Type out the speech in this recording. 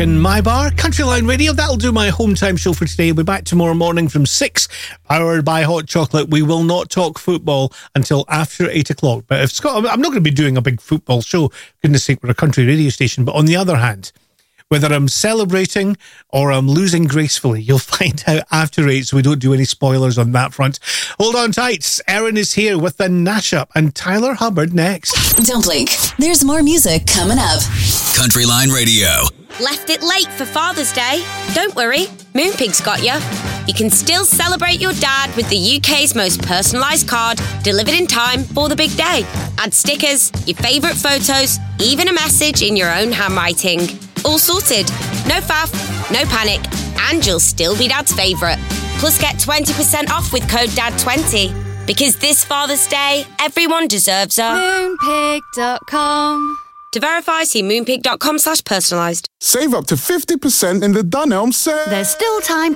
In my bar, Countryline Radio. That'll do my home time show for today. We'll be back tomorrow morning from 6, powered by Hot Chocolate. We will not talk football until after 8 o'clock. But if Scott, I'm not going to be doing a big football show. Goodness sake, we're a country radio station. But on the other hand, whether I'm celebrating or I'm losing gracefully, you'll find out after 8, so we don't do any spoilers on that front. Hold on tight. Erin is here with the Nash Up and Tyler Hubbard next. Don't blink. There's more music coming up. Countryline Radio. Left it late for Father's Day? Don't worry, Moonpig's got you. You can still celebrate your dad with the UK's most personalised card, delivered in time for the big day. Add stickers, your favourite photos, even a message in your own handwriting. All sorted. No faff, no panic, and you'll still be Dad's favourite. Plus get 20% off with code DAD20. Because this Father's Day, everyone deserves a Moonpig.com. To verify, see moonpig.com/personalised. Save up to 50% in the Dunelm sale. There's still time